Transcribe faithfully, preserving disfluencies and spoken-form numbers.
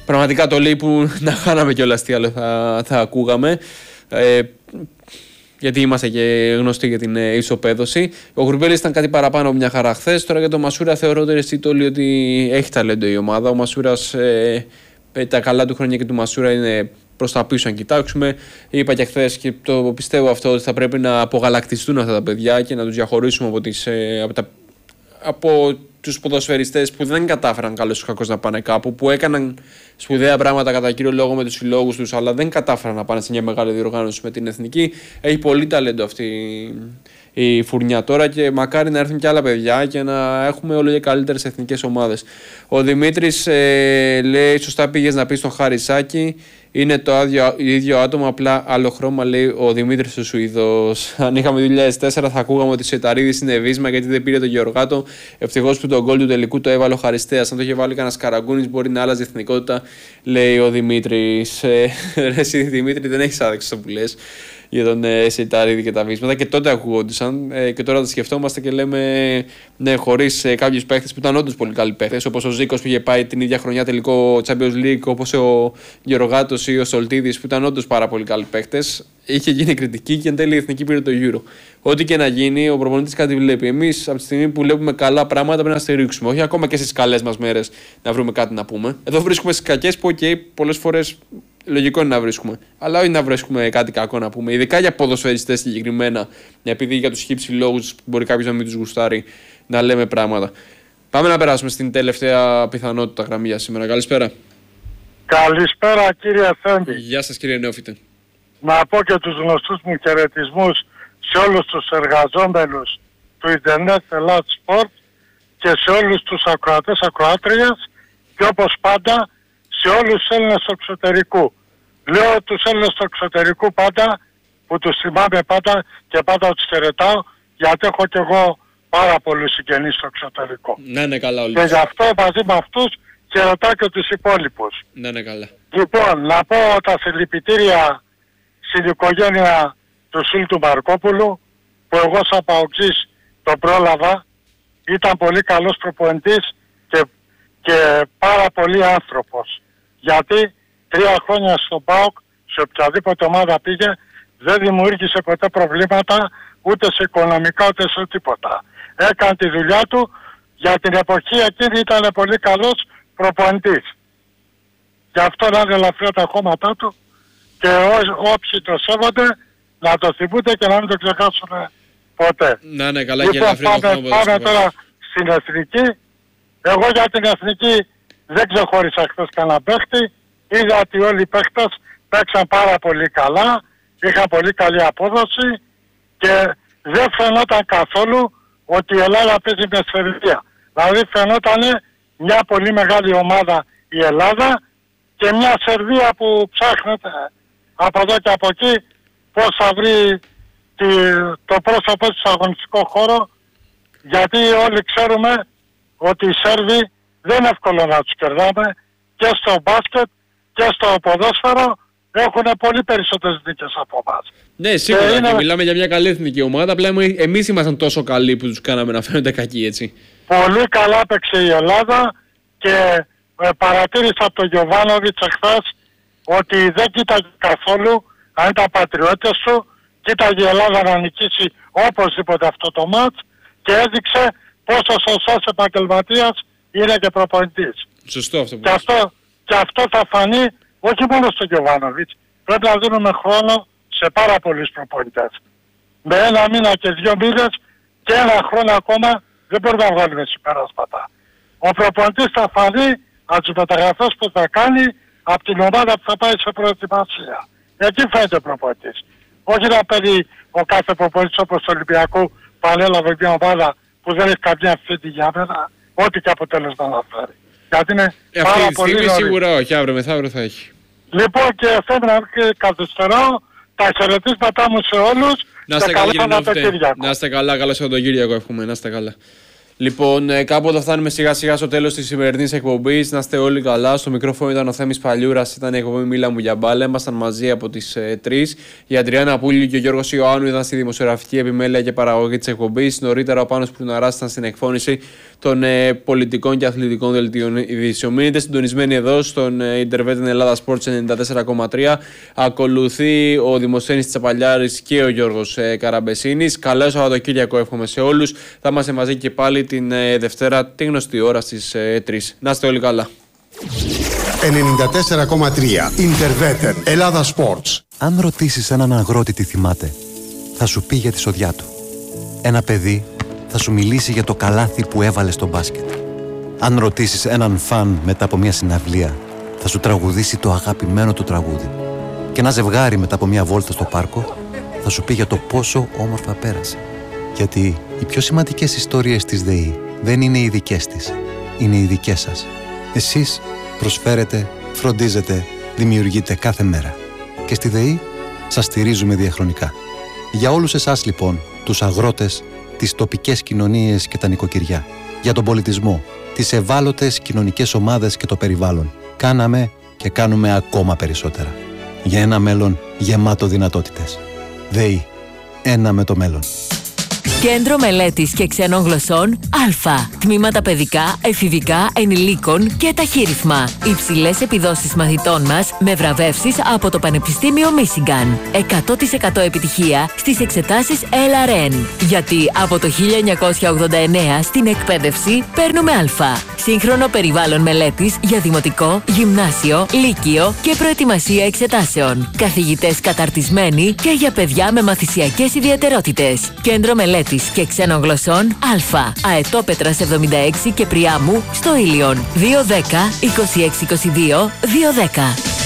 πραγματικά το λέει που να χάναμε κιόλας τι άλλο θα, θα ακούγαμε. Ε, γιατί είμαστε και γνωστοί για την ε, ισοπαίδωση. Ο Γουρμπέλης ήταν κάτι παραπάνω από μια χαρά χθες. Τώρα για τον Μασούρα θεωρώ όλοι ότι έχει ταλέντο η ομάδα. Ο Μασούρας, ε, τα καλά του χρόνια και του Μασούρα είναι προς τα πίσω αν κοιτάξουμε. Είπα και χθες και το πιστεύω αυτό, ότι θα πρέπει να απογαλακτιστούν αυτά τα παιδιά και να τους διαχωρίσουμε από, τις, ε, από, τα, από τους ποδοσφαιριστές που δεν κατάφεραν καλώς ή κακώς να πάνε κάπου, που έκαναν σπουδαία πράγματα κατά κύριο λόγο με τους συλλόγους τους, αλλά δεν κατάφεραν να πάνε σε μια μεγάλη διοργάνωση με την εθνική. Έχει πολύ ταλέντο αυτή η φουρνιά τώρα και μακάρι να έρθουν και άλλα παιδιά και να έχουμε όλο και καλύτερες εθνικές ομάδες. Ο Δημήτρης ε, λέει: σωστά πήγες να πεις στον Χαρισάκη. Είναι το άδειο, ίδιο άτομο, απλά άλλο χρώμα, λέει ο Δημήτρης ο Σουηδός. Αν είχαμε δύο χιλιάδες τέσσερα θα ακούγαμε ότι ο Σεταρίδης είναι βίσμα γιατί δεν πήρε τον Γεωργάτο. Ευτυχώς που το γκολ του τελικού το έβαλε ο Χαριστέας. Αν το είχε βάλει κανένα Καραγκούνης μπορεί να άλλαζε εθνικότητα, λέει ο Δημήτρης. Ε, ρε, εσύ Δημήτρη, δεν έχεις άδειξη αυτό που λες για τον ε, Σεταρίδη και τα βίσματα. Και τότε ακούγονταν ε, και τώρα τα σκεφτόμαστε και λέμε ναι, χωρίς ε, κάποιους παίχτες που ήταν όντως πολύ καλοί παίχτες, όπως ο Ζήκος που είχε πάει την ίδια χρονιά τελικό Champions League, όπως ο Γεωργάτος ή ο Σολτίδης που ήταν όντως πάρα πολύ καλοί παίχτες. Είχε γίνει κριτική και εν τέλει η εθνική πήρε το Euro. Ό,τι και να γίνει, ο προπονητής κάτι βλέπει. Εμείς από τη στιγμή που βλέπουμε καλά πράγματα πρέπει να στηρίξουμε. Όχι ακόμα και στις καλές μας μέρες να βρούμε κάτι να πούμε. Εδώ βρίσκουμε στις κακές που, OK, πολλές φορές λογικό είναι να βρίσκουμε. Αλλά όχι να βρίσκουμε κάτι κακό να πούμε. Ειδικά για ποδοσφαιριστές συγκεκριμένα. Επειδή για τους χύψη λόγους μπορεί κάποιος να μην τους γουστάρει να λέμε πράγματα. Πάμε να περάσουμε στην τελευταία πιθανότητα γραμμή για σήμερα. Καλησπέρα. Καλησπέρα κύριε Θέμη. Γεια σας κύριε Νεόφιτε. Να πω και τους γνωστούς μου χαιρετισμούς σε όλους τους εργαζόμενους του Ιντερνετ Ελλάς Sport και σε όλους τους ακροατές ακροάτριες και όπως πάντα σε όλους τους Έλληνες του εξωτερικού. Λέω τους Έλληνες του εξωτερικού πάντα που τους θυμάμαι πάντα και πάντα τους χαιρετάω γιατί έχω και εγώ πάρα πολλούς συγγενείς στο εξωτερικό. Να είναι καλά όλοι. Και γι' αυτό μαζί με αυτούς χαιρετάω και τους υπόλοιπους. Να είναι καλά. Λοιπόν, να πω τα συλληπιτήρια στην οικογένεια του Σίλτου Μαρκόπουλου που εγώ σαν παοξής τον πρόλαβα. Ήταν πολύ καλός προπονητής και, και πάρα πολύ άνθρωπος. Γιατί τρία χρόνια στον ΠΑΟΚ, σε οποιαδήποτε ομάδα πήγε, δεν δημιούργησε ποτέ προβλήματα ούτε σε οικονομικά ούτε σε τίποτα. Έκανε τη δουλειά του, για την εποχή εκείνη ήταν πολύ καλός προπονητής. Γι' αυτό να είναι ελαφριά τα χώματά του και ό, όποιοι το σέβονται να το θυμούνται και να μην το ξεχάσουν ποτέ. Να είναι καλά λοιπόν, και ελαφριά πάμε, το χώμα. Πάμε τώρα στην εθνική. Εγώ για την εθνική δεν ξεχώρισα χθες κανένα παίχτη. Είδα ότι όλοι οι παίχτες παίξαν πάρα πολύ καλά, είχαν πολύ καλή απόδοση και δεν φαινόταν καθόλου ότι η Ελλάδα παίζει με Σερβία. Δηλαδή φαινόταν μια πολύ μεγάλη ομάδα η Ελλάδα και μια Σερβία που ψάχνεται από εδώ και από εκεί πώς θα βρει τη, το πρόσωπο στο αγωνιστικό χώρο, γιατί όλοι ξέρουμε ότι οι Σέρβοι δεν είναι εύκολο να τους κερδάμε και στο μπάσκετ και στο ποδόσφαιρο έχουν πολύ περισσότερες νίκες από εμάς. Ναι, σίγουρα και, είναι... και μιλάμε για μια καλή εθνική ομάδα, απλά εμείς ήμασταν τόσο καλοί που τους κάναμε να φαίνονται κακοί, έτσι. Πολύ καλά έπαιξε η Ελλάδα και ε, παρατήρησα από τον Γιωβάνοβιτς εχθές ότι δεν κοίταγε καθόλου αν ήταν πατριώτες του, κοίταγε η Ελλάδα να νικήσει οπωσδήποτε αυτό το μάτς και έδειξε πόσο σωστός επαγγελματίας είναι και προπονητής. Σωστό αυτό που και αυτό, και αυτό θα φανεί όχι μόνο στον Γιωβάνοβιτς. Πρέπει να δίνουμε χρόνο σε πάρα πολλούς προπονητές. Με ένα μήνα και δύο μήνες και ένα χρόνο ακόμα δεν μπορούμε να βγάλουμε συμπεράσματα. Ο προπονητής θα φανεί από τις μεταγραφές που θα κάνει από την ομάδα που θα πάει σε προετοιμασία. Εκεί φαίνεται ο προπονητής. Όχι να παίρνει ο κάθε προπονητής όπως το Ολυμπιακό που ανέλαβε μια ομάδα που δεν έχει καμία αμφιβολία για μένα, ό,τι και αποτέλεσμα να φέρει. Γιατί είναι ε, πάρα αυτή πολύ στιγμή σίγουρα όχι, αύριο μεθαύριο θα έχει. Λοιπόν και θέλω να καθυστεράω τα χαιρετίσματά μου σε όλους να είστε καλά, κύριε Νεόφιτε. Να είστε καλά, καλό Σαββατοκύριακο εύχομαι, να είστε καλά. Λοιπόν, ε, κάπου εδώ φτάνουμε σιγά σιγά στο τέλος της σημερινής εκπομπής. Να είστε όλοι καλά. Στο μικρόφωνο ήταν ο Θέμης Παλιούρας, ήταν η εκπομπή Μίλα μου για μπάλα. Ήμασταν μαζί από τις ε, τρεις. Η Αντριάννα Πούλη και ο Γιώργος Ιωάννου ήταν στη δημοσιογραφική επιμέλεια και παραγωγή της εκπομπής. Νωρίτερα ο Πάνος Προυναράς ήταν στην εκφώνηση των ε, πολιτικών και αθλητικών δελτίων ειδήσεων. Μείνετε συντονισμένοι εδώ στον ε, Ιντερβέτ Ελλάδα Sports ενενήντα τέσσερα κόμμα τρία. Ακολουθεί ο Δημοσθένης Τσαπαλιάρης και ο Γιώργος ε, Καραμπεσίνης. Καλό Σαββατοκύριακο εύχομαι σε όλους. Θα είμαστε μαζί και πάλι την ε, Δευτέρα, τη γνωστή ώρα στις ε, τρεις. Να είστε όλοι καλά. ενενήντα τέσσερα κόμμα τρία Ιντερβέτ Ελλάδα Sports. Αν ρωτήσεις έναν αγρότη τι θυμάται, θα σου πει για τη σοδιά του. Ένα παιδί θα σου μιλήσει για το καλάθι που έβαλε στο μπάσκετ. Αν ρωτήσεις έναν φαν μετά από μια συναυλία, θα σου τραγουδήσει το αγαπημένο του τραγούδι. Και ένα ζευγάρι μετά από μια βόλτα στο πάρκο θα σου πει για το πόσο όμορφα πέρασε. Γιατί οι πιο σημαντικές ιστορίες της ΔΕΗ δεν είναι οι δικές της, είναι οι δικές σας. Εσείς προσφέρετε, φροντίζετε, δημιουργείτε κάθε μέρα. Και στη ΔΕΗ σας στηρίζουμε διαχρονικά. Για όλους εσάς λοιπόν, τους αγρότες, τις τοπικές κοινωνίες και τα νοικοκυριά, για τον πολιτισμό, τις ευάλωτες κοινωνικές ομάδες και το περιβάλλον, κάναμε και κάνουμε ακόμα περισσότερα. Για ένα μέλλον γεμάτο δυνατότητες. ΔΕΗ. Ένα με το μέλλον. Κέντρο Μελέτης και Ξένων Γλωσσών Α. Τμήματα παιδικά, εφηβικά, ενηλίκων και ταχύρυθμα. Υψηλές επιδόσεις μαθητών μας με βραβεύσεις από το Πανεπιστήμιο Μίσιγκαν. εκατό τοις εκατό επιτυχία στις εξετάσεις ελ αρ εν. Γιατί από το χίλια εννιακόσια ογδόντα εννέα στην εκπαίδευση παίρνουμε Α. Σύγχρονο περιβάλλον μελέτης για δημοτικό, γυμνάσιο, λύκειο και προετοιμασία εξετάσεων. Καθηγητές καταρτισμένοι και για παιδιά με μαθησιακές ιδιαιτερότητες. Κέντρο Μελέτης και Ξένων Γλωσσών Α. Αετόπετρας εβδομήντα έξι και Πριάμου στο Ήλιον. δύο δέκα είκοσι έξι είκοσι δύο δύο δέκα.